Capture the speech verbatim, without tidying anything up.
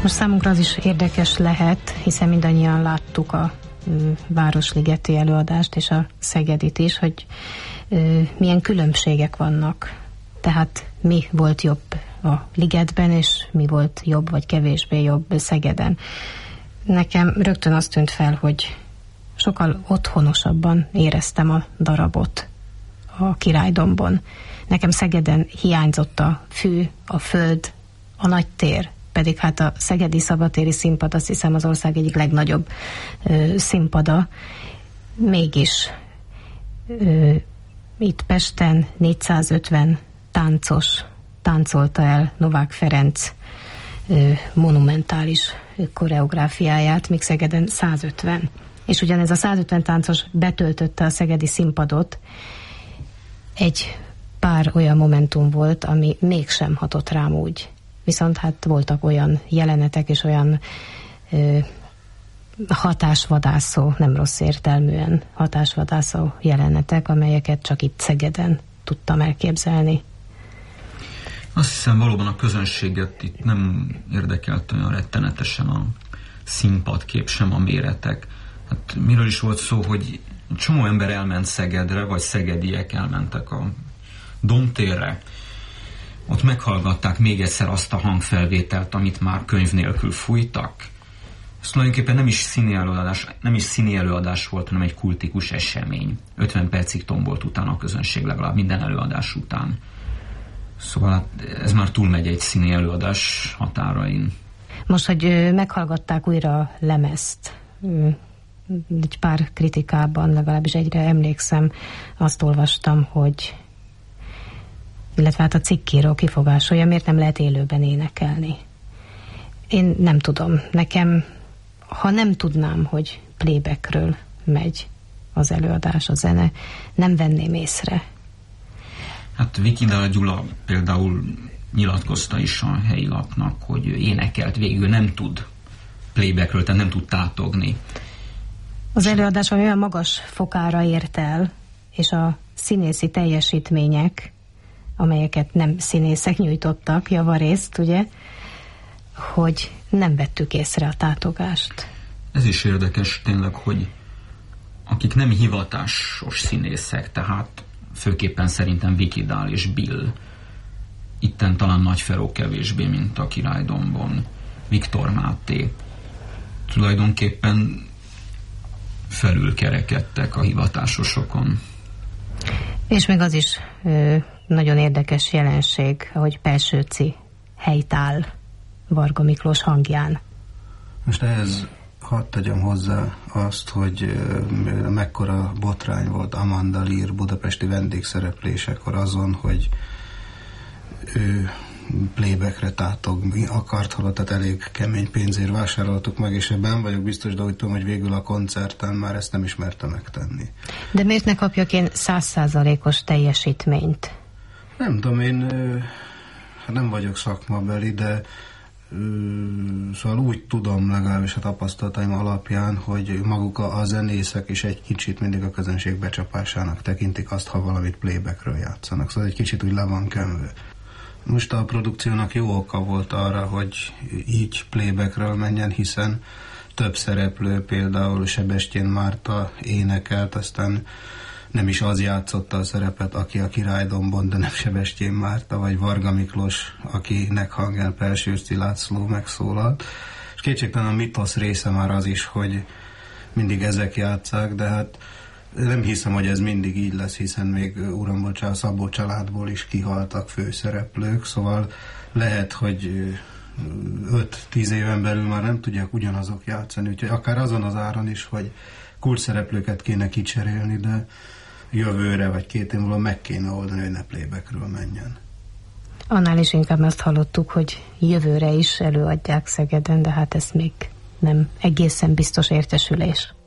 Most számunkra az is érdekes lehet, hiszen mindannyian láttuk a városligeti előadást és a szegedit is, hogy milyen különbségek vannak. Tehát mi volt jobb a ligetben, és mi volt jobb vagy kevésbé jobb Szegeden. Nekem rögtön azt tűnt fel, hogy sokkal otthonosabban éreztem a darabot a Királydombon. Nekem Szegeden hiányzott a fű, a föld, a nagy tér, pedig hát a szegedi szabadtéri színpad, azt hiszem, az ország egyik legnagyobb ö, színpada. Mégis ö, itt Pesten négyszázötven táncos táncolta el Novák Ferenc ö, monumentális koreográfiáját, míg Szegeden százötven. És ugyanez a százötven táncos betöltötte a szegedi színpadot. Egy pár olyan momentum volt, ami mégsem hatott rám úgy. Viszont hát voltak olyan jelenetek és olyan ö, hatásvadászó, nem rossz értelműen hatásvadászó jelenetek, amelyeket csak itt Szegeden tudtam elképzelni. Azt hiszem, valóban a közönséget itt nem érdekelt olyan rettenetesen a színpadkép, sem a méretek. Hát miről is volt szó, hogy csomó ember elment Szegedre, vagy szegediek elmentek a Dombtérre. Ott meghallgatták még egyszer azt a hangfelvételt, amit már könyv nélkül fújtak. Ez tulajdonképpen nem is színi előadás, nem is színi előadás volt, hanem egy kultikus esemény. ötven percig tombolt utána a közönség, legalább minden előadás után. Szóval hát ez már túlmegy egy színi előadás határain. Most, hogy meghallgatták újra a lemezt, egy pár kritikában, legalábbis egyre emlékszem, azt olvastam, hogy illetve hát a cikkíró kifogásolja, miért nem lehet élőben énekelni. Én nem tudom. Nekem, ha nem tudnám, hogy playbackről megy az előadás, a zene, nem venném észre. Hát Vikidál Gyula például nyilatkozta is a helyi lapnak, hogy énekelt végül, nem tud playbackről, tehát nem tud tátogni. Az előadás olyan magas fokára ért el, és a színészi teljesítmények, amelyeket nem színészek nyújtottak javarészt, ugye, hogy nem vettük észre a tátogást. Ez is érdekes tényleg, hogy akik nem hivatásos színészek, tehát főképpen szerintem Vikidál és Bill, itten talán Nagyferó kevésbé, mint a Királydombon, Viktor Máté, tulajdonképpen felülkerekedtek a hivatásosokon. És még az is ö, nagyon érdekes jelenség, ahogy Pelsőci helytáll Varga Miklós hangján. Most ehhez hadd tegyem hozzá azt, hogy uh, mekkora botrány volt Amanda Lear budapesti vendégszereplésekor azon, hogy ő playbackre tátogni akart, holott, tehát elég kemény pénzért vásároltuk meg, és ebben vagyok biztos, de úgy tudom, hogy végül a koncerten már ezt nem ismerte megtenni. De miért ne kapjak én száz százalékos teljesítményt? Nem tudom, én hát nem vagyok szakmabeli, de szóval úgy tudom legalábbis a tapasztalataim alapján, hogy maguk a zenészek is egy kicsit mindig a közönség becsapásának tekintik azt, ha valamit playbackről játszanak. Szóval egy kicsit úgy le van kenve. Most a produkciónak jó oka volt arra, hogy így playbackről menjen, hiszen több szereplő, például Sebestyén Márta énekelt, aztán nem is az játszotta a szerepet, aki a Királydombon, de nem Sebestyén Márta, vagy Varga Miklós, akinek hangján Pelsőci László megszólalt. És kétségtelen a mitosz része már az is, hogy mindig ezek játsszák, de hát nem hiszem, hogy ez mindig így lesz, hiszen még uram bocsánat, Szabó családból is kihaltak főszereplők, szóval lehet, hogy öt-tíz éven belül már nem tudják ugyanazok játszani, úgyhogy akár azon az áron is, hogy kulcsszereplőket kéne kicserélni, de jövőre vagy két év múlva meg kéne oldani, hogy ne playbackről menjen. Annál is inkább azt hallottuk, hogy jövőre is előadják Szegeden, de hát ez még nem egészen biztos értesülés.